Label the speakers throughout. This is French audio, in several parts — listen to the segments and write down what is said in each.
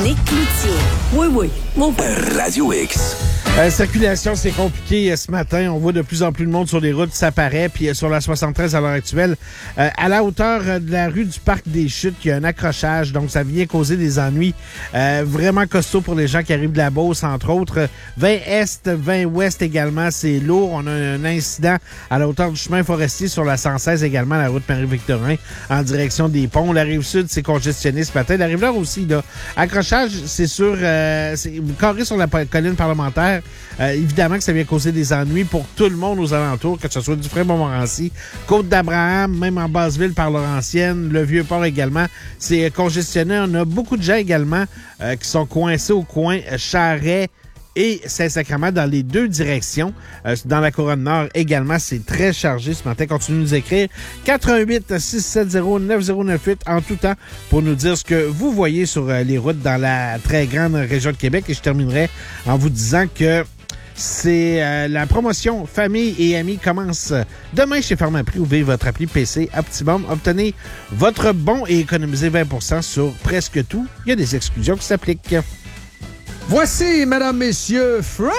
Speaker 1: Nick Cloutier. Oui, mon
Speaker 2: Radio X.
Speaker 3: Circulation, c'est compliqué ce matin. On voit de plus en plus de monde sur les routes, ça paraît. Puis sur la 73 à l'heure actuelle, à la hauteur de la rue du Parc des Chutes, il y a un accrochage. Donc, ça vient causer des ennuis vraiment costauds pour les gens qui arrivent de la Beauce, entre autres. 20 Est, 20 Ouest également, c'est lourd. On a un incident à la hauteur du chemin forestier sur la 116 également, la route Marie-Victorin, en direction des ponts. La Rive-Sud, c'est congestionné ce matin. La Rive-Nord aussi, là. Accrochage, c'est sur... c'est carré sur la colline parlementaire. Évidemment que ça vient causer des ennuis pour tout le monde aux alentours, que ce soit Dufresne-Montmorency, Côte-d'Abraham, même en Basseville par Laurentienne, le Vieux-Port également. C'est congestionné. On a beaucoup de gens également qui sont coincés au coin Charret et Saint-Sacrement dans les deux directions. Dans la Couronne Nord également, c'est très chargé ce matin. Continuez de nous écrire 418-670-9098 en tout temps pour nous dire ce que vous voyez sur les routes dans la très grande région de Québec. Et je terminerai en vous disant que c'est la promotion Famille et Amis commence demain chez Pharmaprix. Ouvrez votre appli PC Optimum. Obtenez votre bon et économisez 20% sur presque tout. Il y a des exclusions qui s'appliquent.
Speaker 4: Voici, mesdames, messieurs, Frank!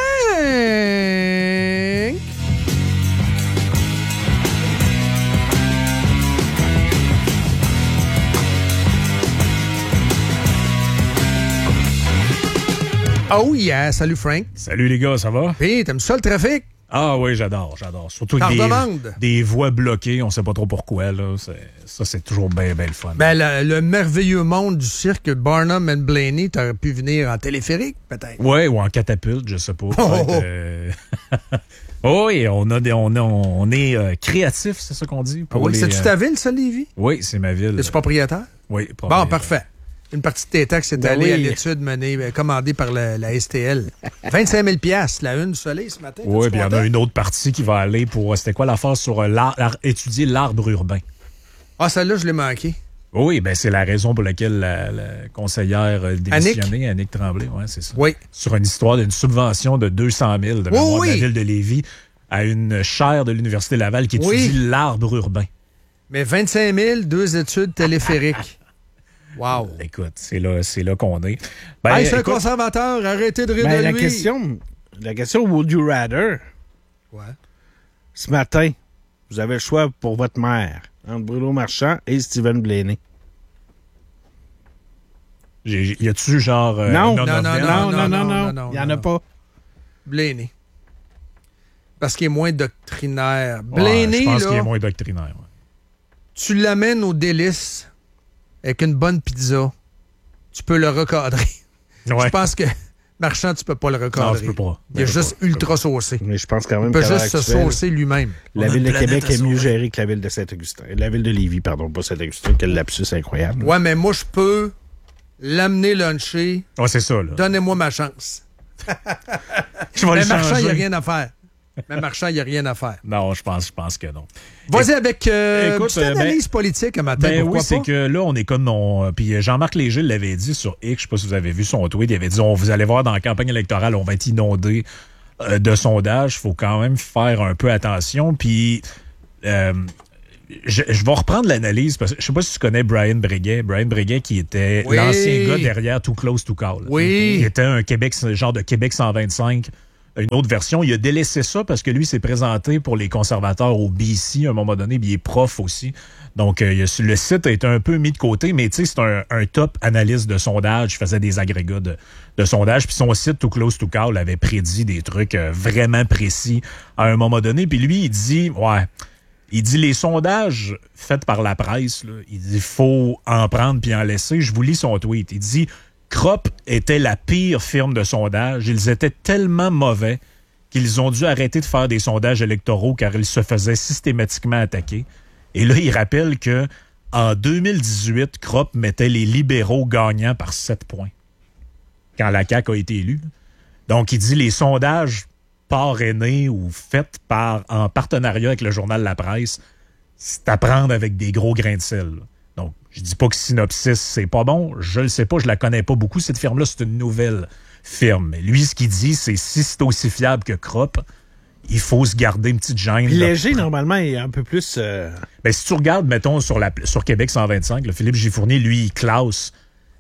Speaker 4: Oh yeah, salut Frank.
Speaker 5: Salut les gars, ça va?
Speaker 4: Hey, t'aimes ça le trafic?
Speaker 5: Ah oui, j'adore. Surtout des voies bloquées, on sait pas trop pourquoi. Là. Ça, c'est toujours bien le fun.
Speaker 4: Ben, le merveilleux monde du cirque Barnum and Blaney, t'aurais pu venir en téléphérique, peut-être?
Speaker 5: Oui, ou en catapulte, je sais pas. Oui, on est créatif, c'est ça qu'on dit.
Speaker 4: Oui, c'est-tu ta ville, ça, Lévis?
Speaker 5: Oui, c'est ma ville.
Speaker 4: Es-tu propriétaire?
Speaker 5: Oui,
Speaker 4: Bon, parfait. Une partie de tes taxes est allée à l'étude commandée par la STL. 25 000 la une du soleil ce matin.
Speaker 5: Oui, puis il y en a une autre partie qui va aller pour... C'était quoi l'affaire sur étudier l'arbre urbain?
Speaker 4: Ah, celle-là, je l'ai manqué.
Speaker 5: Oui, ben c'est la raison pour laquelle la conseillère démissionnée, Annick Tremblay, ouais, c'est ça.
Speaker 4: Oui.
Speaker 5: Sur une histoire d'une subvention de 200 000 de mémoire de la ville de Lévis à une chaire de l'Université Laval qui étudie l'arbre urbain.
Speaker 4: Mais 25 000, 2 études téléphériques. Wow.
Speaker 5: Écoute, c'est là qu'on est.
Speaker 4: Ben, c'est un conservateur, arrêtez de rire de lui.
Speaker 3: La question, would you rather?
Speaker 4: Ouais.
Speaker 3: Ce matin, vous avez le choix pour votre mère entre Bruno Marchand et Stephen Blaney.
Speaker 5: Y a-tu genre...
Speaker 3: Non. Il n'y en a pas.
Speaker 4: Blaney. Parce qu'il est moins doctrinaire. Blaney,
Speaker 5: je pense
Speaker 4: là,
Speaker 5: qu'il est moins doctrinaire. Ouais.
Speaker 4: Tu l'amènes au délice avec une bonne pizza, tu peux le recadrer.
Speaker 5: Ouais.
Speaker 4: Je pense que Marchand, tu peux pas le recadrer.
Speaker 5: Non, tu peux pas.
Speaker 4: Il est juste ultra saucé.
Speaker 3: Mais je pense quand même
Speaker 4: il peut juste se saucer lui-même.
Speaker 3: La ville de Québec est mieux gérée que la ville de Saint-Augustin. La ville de Lévis, pardon, pas Saint-Augustin. Quel lapsus incroyable.
Speaker 4: Ouais, mais moi, je peux l'amener luncher.
Speaker 5: Ouais, c'est ça, là.
Speaker 4: Donnez-moi ma chance.
Speaker 5: Mais
Speaker 4: Marchand, il n'y a rien à faire. Mais Marchand, il n'y a rien à faire.
Speaker 5: Non, je pense que non.
Speaker 4: Vas-y avec une petite analyse politique un matin.
Speaker 5: Oui, c'est que là, on est comme puis Jean-Marc Léger l'avait dit sur X, je sais pas si vous avez vu son tweet, il avait dit vous allez voir dans la campagne électorale, on va être inondé de sondages, faut quand même faire un peu attention. Puis je vais reprendre l'analyse parce que je sais pas si tu connais Brian Breguet qui était l'ancien gars derrière Too Close to Call.
Speaker 4: Oui.
Speaker 5: Qui était un genre de Québec 125. Une autre version, il a délaissé ça parce que lui s'est présenté pour les conservateurs au BC à un moment donné, puis il est prof aussi. Donc, le site a été un peu mis de côté, mais tu sais, c'est un top analyste de sondage. Il faisait des agrégats de sondage. Puis son site, Too Close to Call, avait prédit des trucs vraiment précis à un moment donné. Puis lui, il dit les sondages faits par la presse, là, il dit faut en prendre puis en laisser. Je vous lis son tweet. Il dit Crop était la pire firme de sondage. Ils étaient tellement mauvais qu'ils ont dû arrêter de faire des sondages électoraux car ils se faisaient systématiquement attaquer. Et là, il rappelle que en 2018, Crop mettait les libéraux gagnants par 7 points quand la CAQ a été élue. Donc, il dit les sondages parrainés ou faits en partenariat avec le journal La Presse, c'est à prendre avec des gros grains de sel. Là. Donc, je dis pas que Synopsis, c'est pas bon. Je le sais pas, je la connais pas beaucoup. Cette firme-là, c'est une nouvelle firme. Mais lui, ce qu'il dit, c'est si c'est aussi fiable que Crop, il faut se garder une petite gêne.
Speaker 3: Puis Léger, normalement, est un peu plus...
Speaker 5: Ben, si tu regardes, mettons, sur Québec 125, Philippe Gifournier, lui, il classe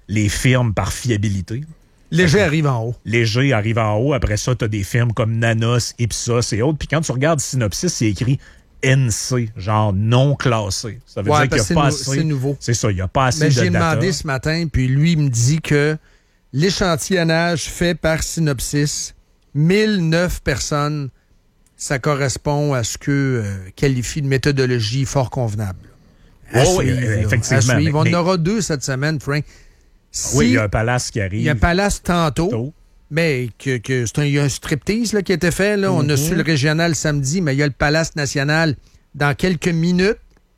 Speaker 5: les firmes par fiabilité.
Speaker 4: Léger arrive en haut.
Speaker 5: Léger arrive en haut. Après ça, tu as des firmes comme Nanos, Ipsos et autres. Puis quand tu regardes Synopsis, c'est écrit NC, genre non classé. Ça veut dire qu'il n'y a pas assez.
Speaker 4: C'est nouveau.
Speaker 5: C'est ça, il n'y a pas assez
Speaker 4: Mais
Speaker 5: de
Speaker 4: j'ai
Speaker 5: data.
Speaker 4: demandé ce matin, puis lui, il me dit que l'échantillonnage fait par Synopsis, 1009 personnes, ça correspond à ce que qualifie de méthodologie fort convenable.
Speaker 5: Oui, effectivement.
Speaker 4: On en aura 2 cette semaine, Frank.
Speaker 5: Oui, il y a un Palace qui arrive.
Speaker 4: Il y a un Palace tantôt. Mais il y a un striptease là, qui a été fait. Là. On a su le régional samedi, mais il y a le Palace national dans quelques minutes.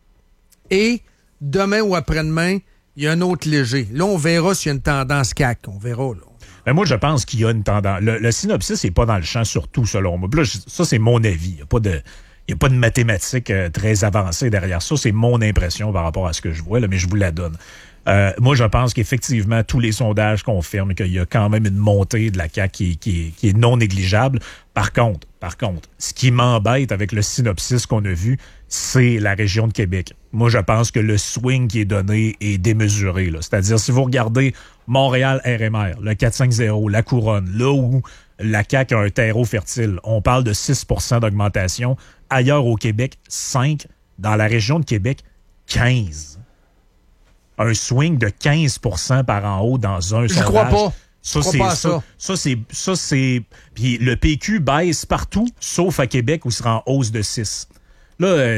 Speaker 4: Et demain ou après-demain, il y a un autre léger. Là, on verra s'il y a une tendance CAC. On verra. Là.
Speaker 5: Mais moi, je pense qu'il y a une tendance. Le Synopsis n'est pas dans le champ, surtout, selon moi. Là, ça, c'est mon avis. Il n'y a pas de mathématiques très avancées derrière ça. C'est mon impression par rapport à ce que je vois, là, mais je vous la donne. Moi, je pense qu'effectivement, tous les sondages confirment qu'il y a quand même une montée de la CAQ qui est non négligeable. Par contre, ce qui m'embête avec le Synopsis qu'on a vu, c'est la région de Québec. Moi, je pense que le swing qui est donné est démesuré. Là. C'est-à-dire, si vous regardez Montréal-RMR, le 450, la Couronne, là où la CAQ a un terreau fertile, on parle de 6 % d'augmentation. Ailleurs au Québec, 5. Dans la région de Québec, 15. Un swing de 15 % par en haut dans un sondage.
Speaker 4: Je crois pas.
Speaker 5: Ça, c'est... Puis le PQ baisse partout, sauf à Québec où il sera en hausse de 6. Là,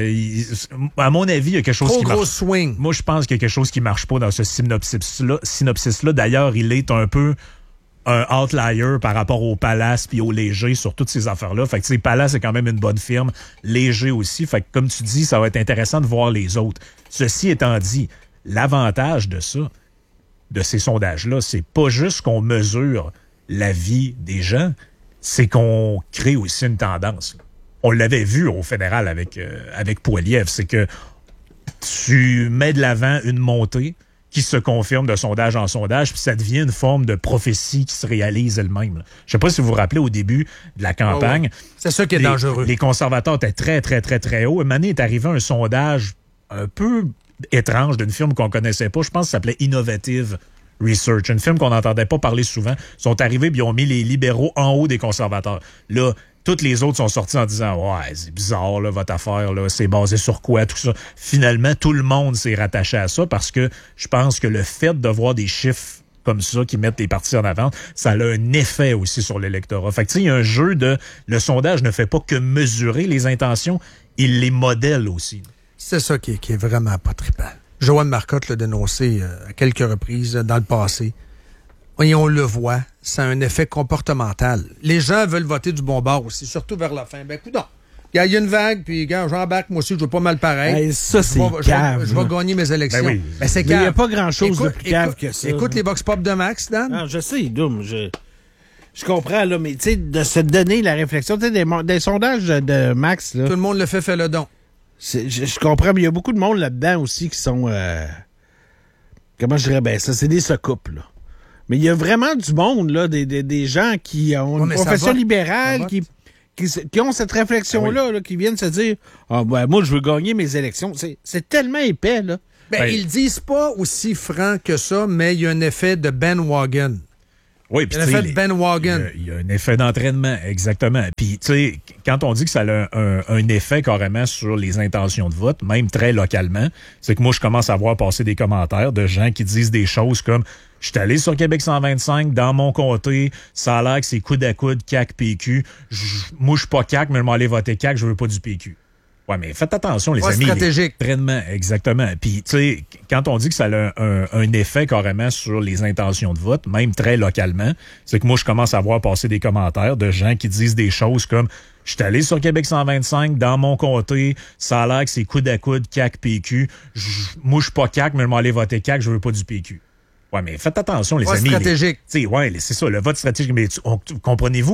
Speaker 5: à mon avis, il y a quelque chose qui marche.
Speaker 4: Trop gros swing.
Speaker 5: Moi, je pense qu'il y a quelque chose qui marche pas dans ce synopsis-là. D'ailleurs, il est un peu un outlier par rapport au Palace puis au Léger sur toutes ces affaires-là. Fait que, tu sais, Palace est quand même une bonne firme. Léger aussi. Fait que, comme tu dis, ça va être intéressant de voir les autres. Ceci étant dit, l'avantage de ça, de ces sondages-là, c'est pas juste qu'on mesure la vie des gens, c'est qu'on crée aussi une tendance. On l'avait vu au fédéral avec Poilievre, c'est que tu mets de l'avant une montée qui se confirme de sondage en sondage, puis ça devient une forme de prophétie qui se réalise elle-même. Je sais pas si vous vous rappelez au début de la campagne.
Speaker 4: Oh ouais. C'est ça qui est dangereux.
Speaker 5: Les conservateurs étaient très, très, très, très hauts. Une année est arrivé un sondage un peu étrange d'une firme qu'on connaissait pas. Je pense que ça s'appelait Innovative Research. Une firme qu'on n'entendait pas parler souvent. Ils sont arrivés et ils ont mis les libéraux en haut des conservateurs. Là, toutes les autres sont sortis en disant « Ouais, c'est bizarre, là, votre affaire, là, c'est basé sur quoi, tout ça. » Finalement, tout le monde s'est rattaché à ça parce que je pense que le fait de voir des chiffres comme ça qui mettent les partis en avant, ça a un effet aussi sur l'électorat. Fait que, tu sais, il y a un jeu de... Le sondage ne fait pas que mesurer les intentions, il les modèle aussi.
Speaker 4: C'est ça qui est vraiment pas trippant. Joanne Marcotte l'a dénoncé à quelques reprises dans le passé. Et on le voit, ça a un effet comportemental. Les gens veulent voter du bon bord aussi, surtout vers la fin. Ben, coudonc, il y a une vague, puis j'embarque, moi aussi, je veux pas mal pareil.
Speaker 3: Hey, ça, c'est cave.
Speaker 4: Je vais gagner mes élections.
Speaker 5: Ben oui.
Speaker 4: Ben, c'est
Speaker 3: Mais il n'y a
Speaker 4: cave.
Speaker 3: pas grand-chose de plus cave que ça.
Speaker 4: Écoute les box pop de Max, Dan.
Speaker 3: Non, je sais, Doom, je comprends, là, mais tu sais, de se donner la réflexion, tu sais, des sondages de Max, là.
Speaker 4: Tout le monde le fait le don.
Speaker 3: Je comprends, mais il y a beaucoup de monde là-dedans aussi qui sont... comment je dirais bien ça? C'est des secoupes, là. Mais il y a vraiment du monde, là, des gens qui ont une profession libérale, qui ont cette réflexion-là, là, qui viennent se dire « Ah, ben, moi, je veux gagner mes élections. » C'est tellement épais, là.
Speaker 4: Ben, ils disent pas aussi franc que ça, mais il y a un effet de bandwagon.
Speaker 5: Oui, puis
Speaker 4: il y a un effet de bandwagon.
Speaker 5: Il y a un effet d'entraînement, exactement. Puis, tu sais, quand on dit que ça a un effet carrément sur les intentions de vote, même très localement, c'est que moi, je commence à voir passer des commentaires de gens qui disent des choses comme « Je suis allé sur Québec 125, dans mon comté, ça a l'air que c'est coude à coude, CAQ-PQ. Moi, je suis pas CAQ, mais je m'en allais voter CAQ, je veux pas du PQ. » Ouais, mais faites attention, les amis.
Speaker 4: Stratégique.
Speaker 5: Entraînement, exactement. Puis, tu sais, quand on dit que ça a un effet carrément sur les intentions de vote, même très localement, c'est que moi, je commence à voir passer des commentaires de gens qui disent des choses comme « Je suis allé sur Québec 125, dans mon comté, ça a l'air que c'est coude à coude, CAQ-PQ. Moi, je suis pas CAQ, mais je m'en allais voter CAQ, je veux pas du PQ. » Ouais, mais faites attention, les amis.
Speaker 4: Stratégique.
Speaker 5: Tu sais, ouais, c'est ça, le vote stratégique. Mais comprenez-vous